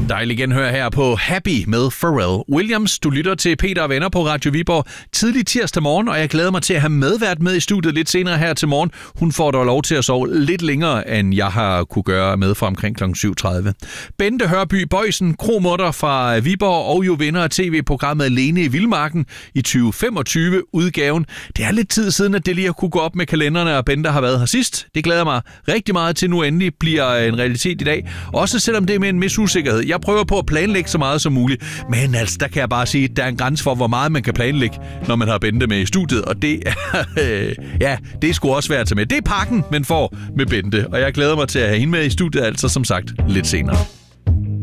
dejlig genhør her på Happy med Pharrell Williams. Du lytter til Peter og Venner på Radio Viborg tidlig tirsdag morgen, og jeg glæder mig til at have medvært med i studiet lidt senere her til morgen. Hun får dog lov til at sove lidt længere, end jeg har kunne gøre med fra omkring kl. 7.30. Bente Hørby Bøjsen, kromutter fra Viborg og jo vinder af tv-programmet Alene i Vildmarken i 2025-udgaven. Det er lidt tid siden, at det lige har kunne gå op med kalenderne, og Bente har været her sidst. Det glæder mig rigtig meget til, nu endelig bliver en realitet i dag. Også selvom det er med en vis usikkerhed. Jeg prøver på at planlægge så meget som muligt, men altså, der kan jeg bare sige, at der er en grænse for, hvor meget man kan planlægge, når man har Bente med i studiet, og det er, det er sgu også svært at tage med. Det er pakken, man får med Bente, og jeg glæder mig til at have hende med i studiet, altså som sagt lidt senere.